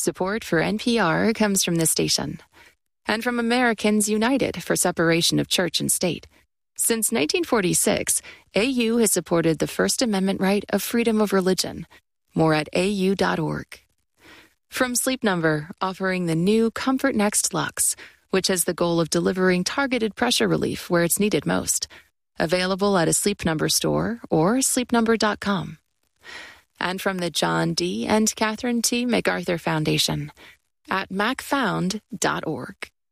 Support for NPR comes from this station and from Americans United for Separation of Church and State. Since 1946, AU has supported the First Amendment right of freedom of religion. More at au.org. From Sleep Number, offering the new Comfort Next Luxe, which has the goal of delivering targeted pressure relief where it's needed most. Available at a Sleep Number store or sleepnumber.com. And from the John D. and Catherine T. MacArthur Foundation at macfound.org.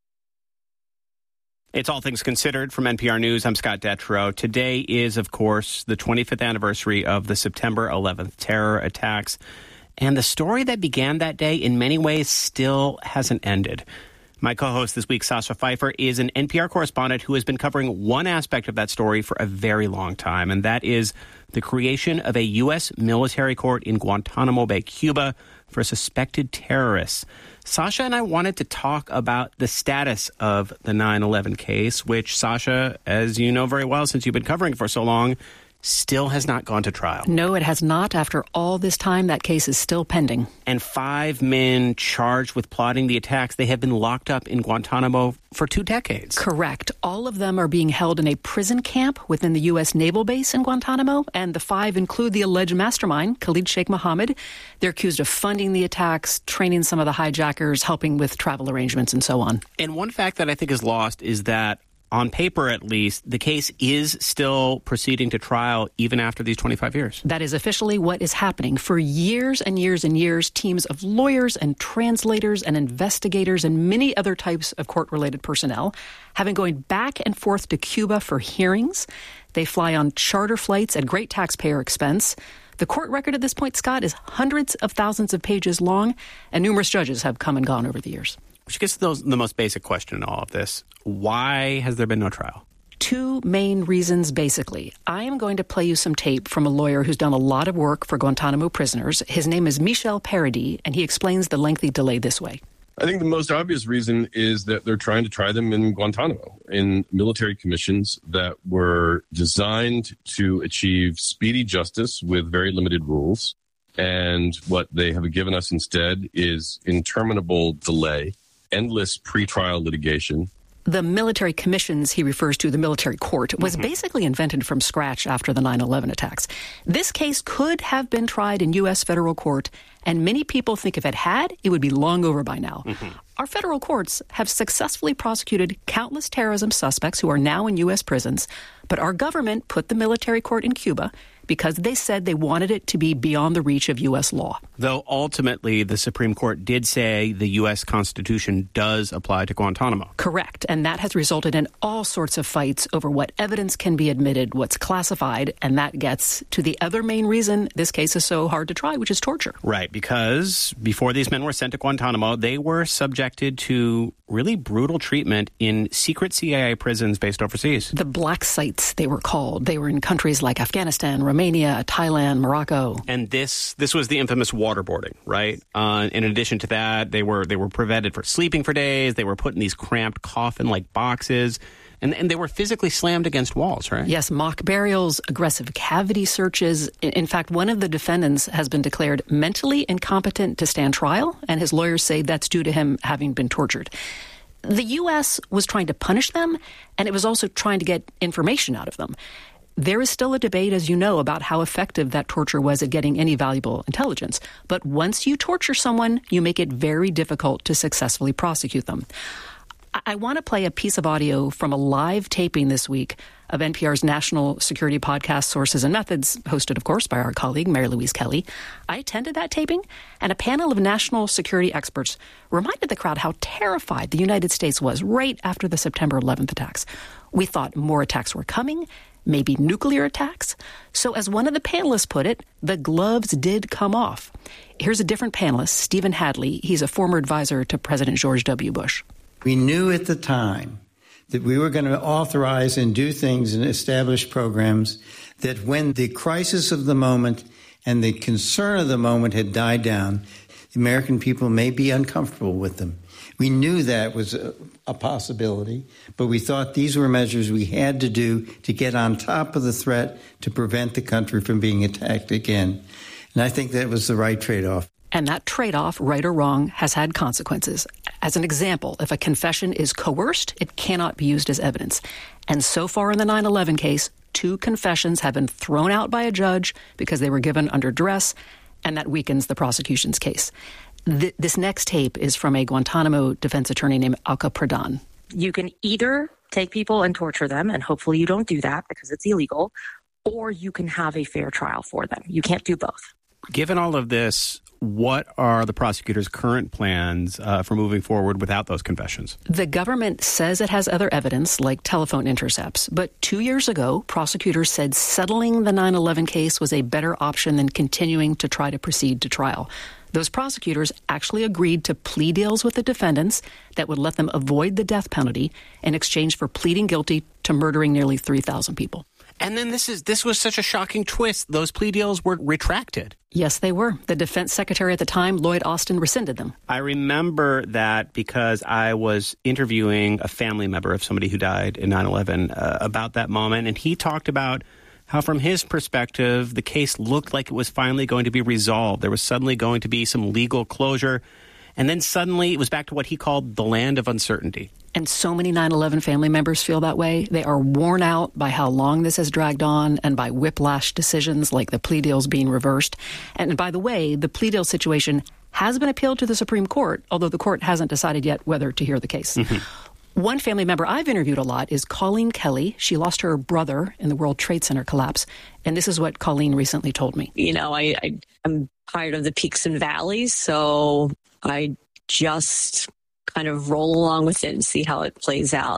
It's All Things Considered from NPR News. I'm Scott Detrow. Today is, of course, the 25th anniversary of the September 11th terror attacks. And the story that began that day in many ways still hasn't ended. My co-host this week, Sasha Pfeiffer, is an NPR correspondent who has been covering one aspect of that story for a very long time, and that is the creation of a U.S. military court in Guantanamo Bay, Cuba, for suspected terrorists. Sasha and I wanted to talk about the status of the 9/11 case, which, Sasha, as you know very well since you've been covering it for so long, still has not gone to trial. No, it has not. After all this time, that case is still pending. And 5 men charged with plotting the attacks, they have been locked up in Guantanamo for 2 decades. Correct. All of them are being held in a prison camp within the U.S. Naval Base in Guantanamo, and the 5 include the alleged mastermind, Khalid Sheikh Mohammed. They're accused of funding the attacks, training some of the hijackers, helping with travel arrangements, and so on. And one fact that I think is lost is that on paper, at least, the case is still proceeding to trial even after these 25 years. That is officially what is happening. For years and years and years, teams of lawyers and translators and investigators and many other types of court-related personnel have been going back and forth to Cuba for hearings. They fly on charter flights at great taxpayer expense. The court record at this point, Scott, is hundreds of thousands of pages long, and numerous judges have come and gone over the years. Which gets to the most basic question in all of this. Why has there been no trial? 2 main reasons, basically. I am going to play you some tape from a lawyer who's done a lot of work for Guantanamo prisoners. His name is Michel Paradis, and he explains the lengthy delay this way. I think the most obvious reason is that they're trying to try them in Guantanamo, in military commissions that were designed to achieve speedy justice with very limited rules. And what they have given us instead is interminable delay, endless pretrial litigation. The military commissions he refers to, the military court, was basically invented from scratch after the 9/11 attacks. This case could have been tried in U.S. federal court, and many people think if it had, it would be long over by now. Our federal courts have successfully prosecuted countless terrorism suspects who are now in U.S. prisons, but our government put the military court in Cuba because they said they wanted it to be beyond the reach of U.S. law. Though ultimately the Supreme Court did say the U.S. Constitution does apply to Guantanamo. Correct, and that has resulted in all sorts of fights over what evidence can be admitted, what's classified, and that gets to the other main reason this case is so hard to try, which is torture. Right, because before these men were sent to Guantanamo, they were subjected to really brutal treatment in secret CIA prisons based overseas. The black sites, they were called. They were in countries like Afghanistan, Romania, Thailand, Morocco. And this was the infamous waterboarding, right? In addition to that, they were prevented for sleeping for days. They were put in these cramped coffin-like boxes. And they were physically slammed against walls, right? Yes, mock burials, aggressive cavity searches. In fact, one of the defendants has been declared mentally incompetent to stand trial, and his lawyers say that's due to him having been tortured. The U.S. was trying to punish them, and it was also trying to get information out of them. There is still a debate, as you know, about how effective that torture was at getting any valuable intelligence. But once you torture someone, you make it very difficult to successfully prosecute them. I want to play a piece of audio from a live taping this week of NPR's National Security Podcast, Sources and Methods, hosted, of course, by our colleague, Mary Louise Kelly. I attended that taping, and a panel of national security experts reminded the crowd how terrified the United States was right after the September 11th attacks. We thought more attacks were coming, maybe nuclear attacks. So as one of the panelists put it, the gloves did come off. Here's a different panelist, Stephen Hadley. He's a former advisor to President George W. Bush. We knew at the time that we were going to authorize and do things and establish programs that when the crisis of the moment and the concern of the moment had died down, the American people may be uncomfortable with them. We knew that was a possibility, but we thought these were measures we had to do to get on top of the threat to prevent the country from being attacked again. And I think that was the right trade-off. And that trade-off, right or wrong, has had consequences. As an example, if a confession is coerced, it cannot be used as evidence. And so far in the 9/11 case, 2 confessions have been thrown out by a judge because they were given under duress, and that weakens the prosecution's case. This next tape is from a Guantanamo defense attorney named Alka Pradhan. You can either take people and torture them, and hopefully you don't do that because it's illegal, or you can have a fair trial for them. You can't do both. Given all of this, what are the prosecutor's current plans for moving forward without those confessions? The government says it has other evidence, like telephone intercepts. But 2 years ago, prosecutors said settling the 9/11 case was a better option than continuing to try to proceed to trial. Those prosecutors actually agreed to plea deals with the defendants that would let them avoid the death penalty in exchange for pleading guilty to murdering nearly 3,000 people. And then this was such a shocking twist. Those plea deals were retracted. Yes, they were. The defense secretary at the time, Lloyd Austin, rescinded them. I remember that because I was interviewing a family member of somebody who died in 9/11 about that moment, and he talked about how from his perspective, the case looked like it was finally going to be resolved. There was suddenly going to be some legal closure. And then suddenly it was back to what he called the land of uncertainty. And so many 9/11 family members feel that way. They are worn out by how long this has dragged on and by whiplash decisions like the plea deals being reversed. And by the way, the plea deal situation has been appealed to the Supreme Court, although the court hasn't decided yet whether to hear the case. Mm-hmm. One family member I've interviewed a lot is Colleen Kelly. She lost her brother in the World Trade Center collapse. And this is what Colleen recently told me. You know, I'm tired of the peaks and valleys, so I just kind of roll along with it and see how it plays out.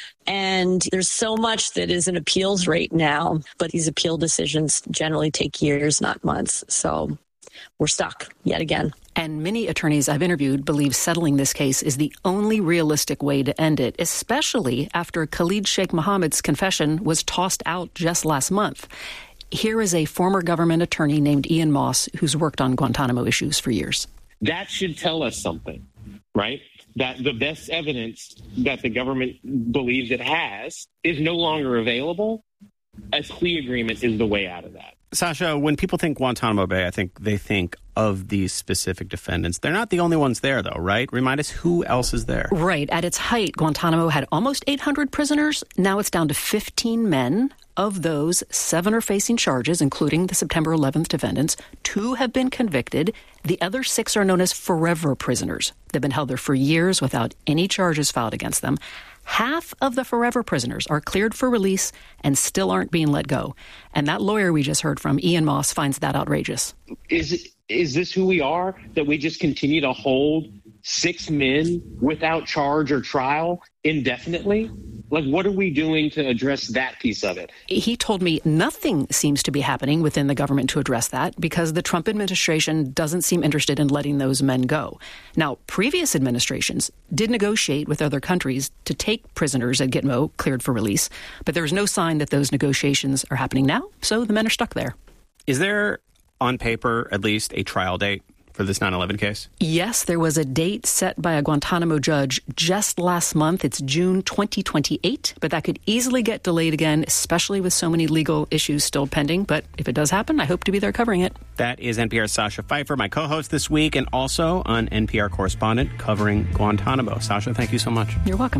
And there's so much that is an appeals rate now, but these appeal decisions generally take years, not months. So we're stuck yet again. And many attorneys I've interviewed believe settling this case is the only realistic way to end it, especially after Khalid Sheikh Mohammed's confession was tossed out just last month. Here is a former government attorney named Ian Moss, who's worked on Guantanamo issues for years. That should tell us something, right? That the best evidence that the government believes it has is no longer available. A plea agreement is the way out of that. Sasha, when people think Guantanamo Bay, I think they think of these specific defendants. They're not the only ones there, though, right? Remind us who else is there. Right. At its height, Guantanamo had almost 800 prisoners. Now it's down to 15 men. Of those, 7 are facing charges, including the September 11th defendants. 2 have been convicted. The other 6 are known as forever prisoners. They've been held there for years without any charges filed against them. Half of the forever prisoners are cleared for release and still aren't being let go. And that lawyer we just heard from, Ian Moss, finds that outrageous. Is this who we are, that we just continue to hold 6 men without charge or trial indefinitely? Like, what are we doing to address that piece of it? He told me nothing seems to be happening within the government to address that because the Trump administration doesn't seem interested in letting those men go. Now, previous administrations did negotiate with other countries to take prisoners at Gitmo cleared for release, but there's no sign that those negotiations are happening now, so the men are stuck there. Is there, on paper, at least a trial date for this 9/11 case? Yes, there was a date set by a Guantanamo judge just last month. It's June 2028, but that could easily get delayed again, especially with so many legal issues still pending. But if it does happen, I hope to be there covering it. That is NPR's Sasha Pfeiffer, my co-host this week, and also an NPR correspondent covering Guantanamo. Sasha, thank you so much. You're welcome.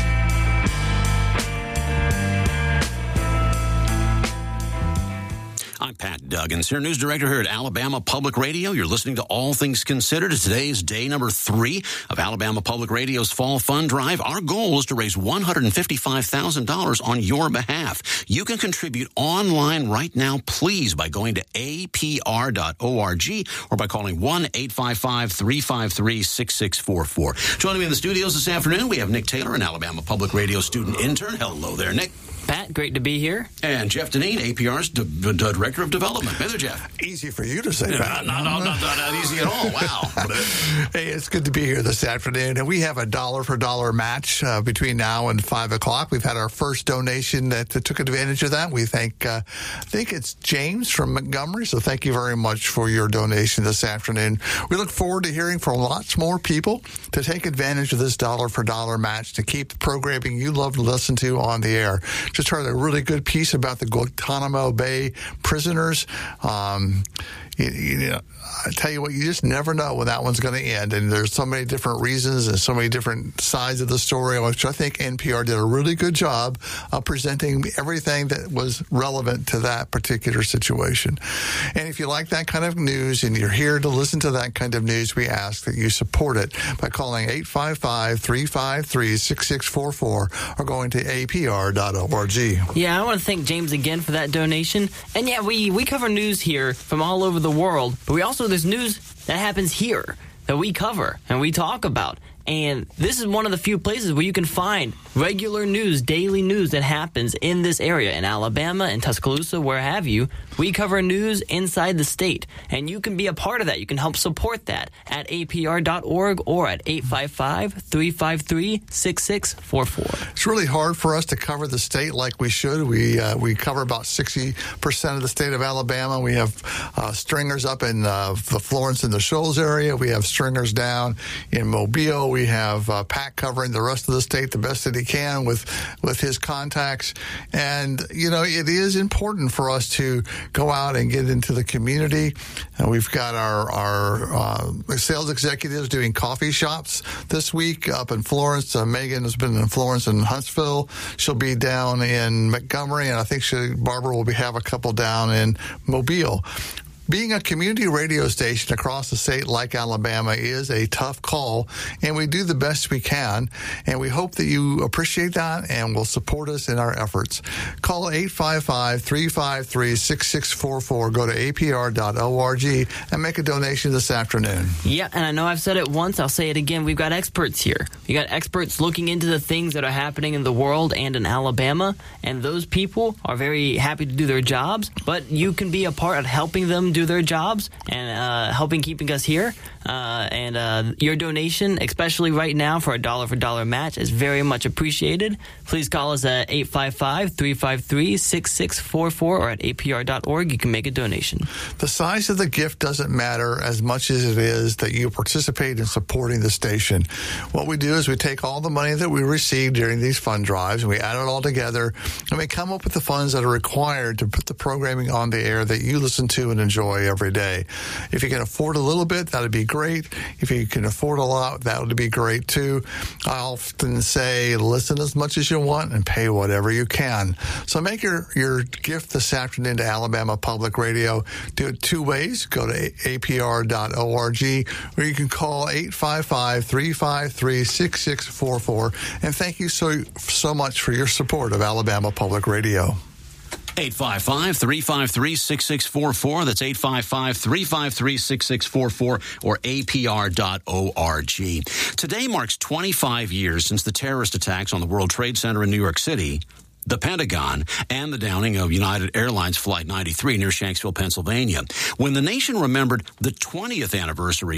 I'm Pat Duggins, senior news director here at Alabama Public Radio. You're listening to All Things Considered. Today's day number 3 of Alabama Public Radio's Fall Fund Drive. Our goal is to raise $155,000 on your behalf. You can contribute online right now, please, by going to apr.org or by calling 1-855-353-6644. Joining me in the studios this afternoon, we have Nick Taylor, an Alabama Public Radio student intern. Hello there, Nick. Pat, great to be here. And Jeff Deneen, APR's Director of Development. Hey there, Jeff. Easy for you to say, Pat. Not easy at all. Wow. Hey, it's good to be here this afternoon. And we have a $1 match between now and 5 o'clock. We've had our first donation that took advantage of that. We I think it's James from Montgomery. So thank you very much for your donation this afternoon. We look forward to hearing from lots more people to take advantage of this $1 match to keep the programming you love to listen to on the air. Just heard a really good piece about the Guantanamo Bay prisoners. I tell you what, you just never know when that one's going to end. And there's so many different reasons and so many different sides of the story, which I think NPR did a really good job of presenting everything that was relevant to that particular situation. And if you like that kind of news and you're here to listen to that kind of news, we ask that you support it by calling 855-353-6644 or going to apr.org. Yeah, I want to thank James again for that donation. And yeah, we cover news here from all over the world, but there's news that happens here that we cover and we talk about. And this is one of the few places where you can find regular news, daily news that happens in this area, in Alabama, in Tuscaloosa, where have you. We cover news inside the state, and you can be a part of that. You can help support that at apr.org or at 855-353-6644. It's really hard for us to cover the state like we should. We cover about 60% of the state of Alabama. We have stringers up in the Florence and the Shoals area. We have stringers down in Mobile. We have Pat covering the rest of the state the best that he can with his contacts. And, it is important for us to go out and get into the community. And we've got our sales executives doing coffee shops this week up in Florence. Megan has been in Florence and Huntsville. She'll be down in Montgomery, and I think Barbara will have a couple down in Mobile. Being a community radio station across the state like Alabama is a tough call, and we do the best we can, and we hope that you appreciate that and will support us in our efforts. Call 855-353-6644, go to apr.org, and make a donation this afternoon. Yeah, and I know I've said it once, I'll say it again, we've got experts here. We got experts looking into the things that are happening in the world and in Alabama, and those people are very happy to do their jobs, but you can be a part of helping them do their jobs and helping keeping us here. And your donation, especially right now for a dollar-for-dollar match, is very much appreciated. Please call us at 855-353-6644 or at apr.org. You can make a donation. The size of the gift doesn't matter as much as it is that you participate in supporting the station. What we do is we take all the money that we receive during these fund drives and we add it all together and we come up with the funds that are required to put the programming on the air that you listen to and enjoy every day. If you can afford a little bit, that would be great. If you can afford a lot, that would be great too. I often say listen as much as you want and pay whatever you can. So make your gift this afternoon to Alabama Public Radio. Do it two ways. Go to apr.org or you can call 855-353-6644. And thank you so much for your support of Alabama Public Radio. 855-353-6644. That's 855-353-6644 or apr.org. Today marks 25 years since the terrorist attacks on the World Trade Center in New York City, the Pentagon, and the downing of United Airlines Flight 93 near Shanksville, Pennsylvania. When the nation remembered the 20th anniversary